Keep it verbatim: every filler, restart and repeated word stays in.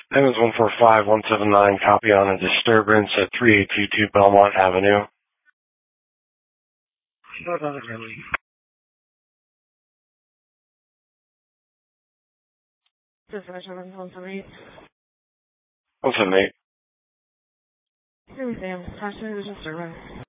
Evans one four five one seven nine, copy on a disturbance at three eight two two Belmont Avenue. Hold on, really. This is Regiment one seven eight. one seven eight. Here we go. Partial disturbance.